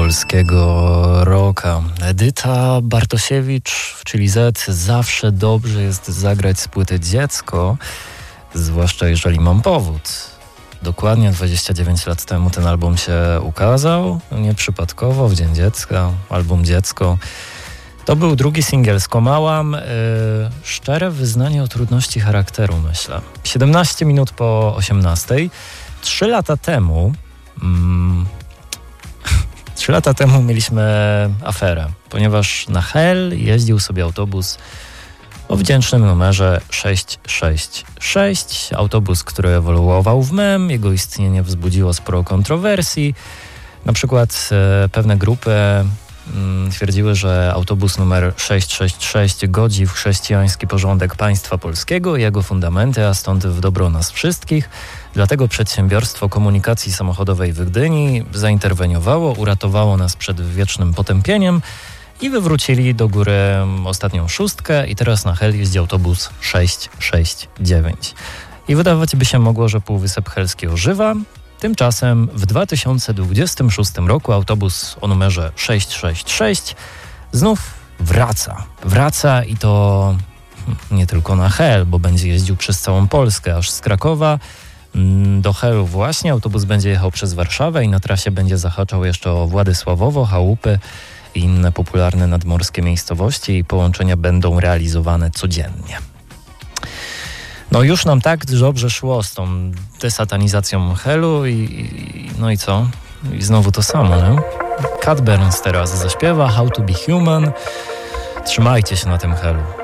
polskiego rocka. Edyta Bartosiewicz, czyli Z, zawsze dobrze jest zagrać z płyty Dziecko, zwłaszcza jeżeli mam powód. Dokładnie 29 lat temu ten album się ukazał, nieprzypadkowo w Dzień Dziecka, album Dziecko. To był drugi singiel, Skomałam, szczere wyznanie o trudności charakteru, myślę. 17 minut po 18. 3 lata temu... 3 lata temu mieliśmy aferę, ponieważ na Hel jeździł sobie autobus o wdzięcznym numerze 666. Autobus, który ewoluował w mem, jego istnienie wzbudziło sporo kontrowersji. Na przykład pewne grupy twierdziły, że autobus numer 666 godzi w chrześcijański porządek państwa polskiego i jego fundamenty, a stąd w dobro nas wszystkich. Dlatego Przedsiębiorstwo Komunikacji Samochodowej w Gdyni zainterweniowało, uratowało nas przed wiecznym potępieniem i wywrócili do góry ostatnią szóstkę i teraz na Hel jeździ autobus 669. I wydawać by się mogło, że Półwysep Helski ożywa. Tymczasem w 2026 roku autobus o numerze 666 znów wraca i to nie tylko na Hel, bo będzie jeździł przez całą Polskę, aż z Krakowa do Helu właśnie. Autobus będzie jechał przez Warszawę i na trasie będzie zahaczał jeszcze o Władysławowo, Chałupy i inne popularne nadmorskie miejscowości i połączenia będą realizowane codziennie. No już nam tak dobrze szło z tą desatanizacją Helu no i co? I znowu to samo, nie? Cat Burns teraz zaśpiewa How to be Human. Trzymajcie się na tym Helu.